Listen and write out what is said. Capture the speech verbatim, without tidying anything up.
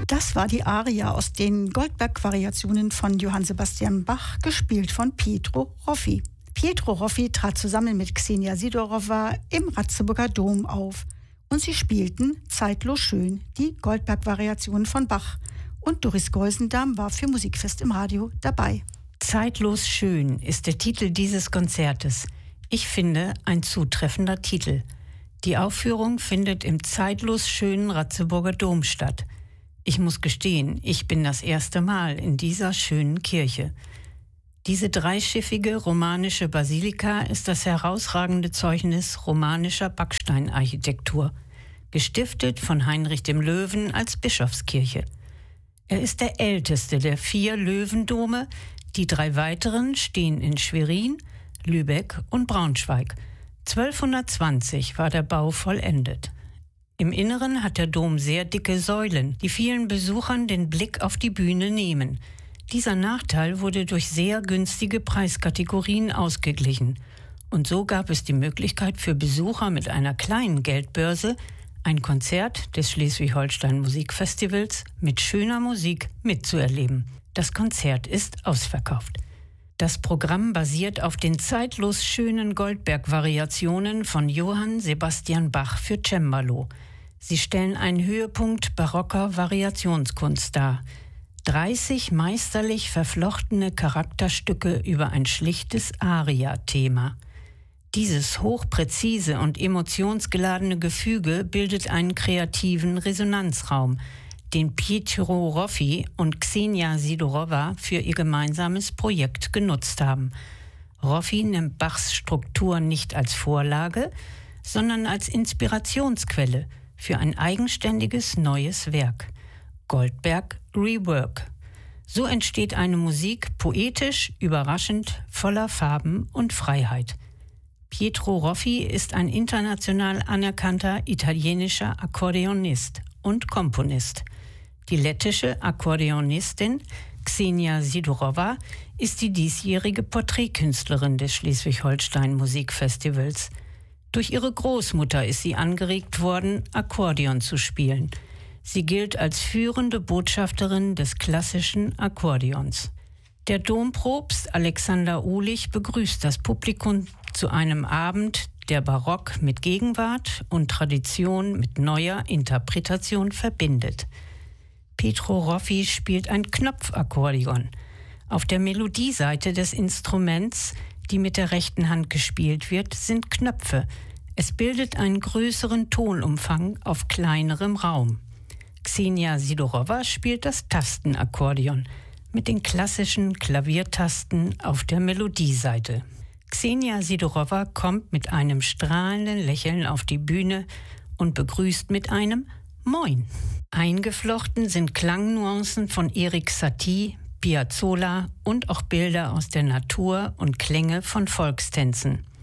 Das war die Aria aus den Goldberg-Variationen von Johann Sebastian Bach, gespielt von Pietro Roffi. Pietro Roffi trat zusammen mit Ksenia Sidorova im Ratzeburger Dom auf und sie spielten Zeitlos schön, die Goldberg-Variationen von Bach. Und Doris Geusendam war für Musikfest im Radio dabei. Zeitlos schön ist der Titel dieses Konzertes. Ich finde, ein zutreffender Titel. Die Aufführung findet im zeitlos schönen Ratzeburger Dom statt. Ich muss gestehen, ich bin das erste Mal in dieser schönen Kirche. Diese dreischiffige romanische Basilika ist das herausragende Zeugnis romanischer Backsteinarchitektur, gestiftet von Heinrich dem Löwen als Bischofskirche. Er ist der älteste der vier Löwendome, die drei weiteren stehen in Schwerin, Lübeck und Braunschweig. zwölfhundertzwanzig war der Bau vollendet. Im Inneren hat der Dom sehr dicke Säulen, die vielen Besuchern den Blick auf die Bühne nehmen. Dieser Nachteil wurde durch sehr günstige Preiskategorien ausgeglichen. Und so gab es die Möglichkeit für Besucher mit einer kleinen Geldbörse, ein Konzert des Schleswig-Holstein Musikfestivals mit schöner Musik mitzuerleben. Das Konzert ist ausverkauft. Das Programm basiert auf den zeitlos schönen Goldberg-Variationen von Johann Sebastian Bach für Cembalo. Sie stellen einen Höhepunkt barocker Variationskunst dar. dreißig meisterlich verflochtene Charakterstücke über ein schlichtes Aria-Thema. Dieses hochpräzise und emotionsgeladene Gefüge bildet einen kreativen Resonanzraum, den Pietro Roffi und Ksenia Sidorova für ihr gemeinsames Projekt genutzt haben. Roffi nimmt Bachs Struktur nicht als Vorlage, sondern als Inspirationsquelle für ein eigenständiges neues Werk. Goldberg Rework. So entsteht eine Musik poetisch, überraschend, voller Farben und Freiheit. Pietro Roffi ist ein international anerkannter italienischer Akkordeonist und Komponist. Die lettische Akkordeonistin Ksenia Sidorova ist die diesjährige Porträtkünstlerin des Schleswig-Holstein Musikfestivals. Durch ihre Großmutter ist sie angeregt worden, Akkordeon zu spielen. Sie gilt als führende Botschafterin des klassischen Akkordeons. Der Dompropst Alexander Uhlich begrüßt das Publikum zu einem Abend, der Barock mit Gegenwart und Tradition mit neuer Interpretation verbindet. Pietro Roffi spielt ein Knopfakkordeon. Auf der Melodieseite des Instruments, die mit der rechten Hand gespielt wird, sind Knöpfe. Es bildet einen größeren Tonumfang auf kleinerem Raum. Ksenia Sidorova spielt das Tastenakkordeon mit den klassischen Klaviertasten auf der Melodieseite. Ksenia Sidorova kommt mit einem strahlenden Lächeln auf die Bühne und begrüßt mit einem Moin. Eingeflochten sind Klangnuancen von Erik Satie, Piazzolla und auch Bilder aus der Natur und Klänge von Volkstänzen.